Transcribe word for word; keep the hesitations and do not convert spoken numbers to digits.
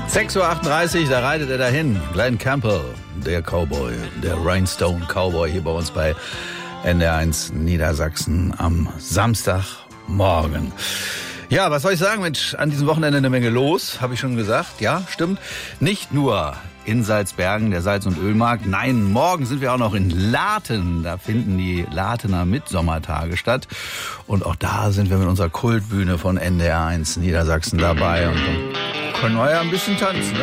sechs Uhr achtunddreißig, da reitet er dahin. Glenn Campbell, der Cowboy, der Rhinestone Cowboy hier bei uns bei N D R eins Niedersachsen am Samstagmorgen. Ja, was soll ich sagen, Mensch, an diesem Wochenende eine Menge los, habe ich schon gesagt. Ja, stimmt. Nicht nur in Salzbergen, der Salz- und Ölmarkt. Nein, morgen sind wir auch noch in Laten. Da finden die Latener Mitsommertage statt. Und auch da sind wir mit unserer Kultbühne von N D R eins Niedersachsen dabei. Und dann können wir ja ein bisschen tanzen, ne?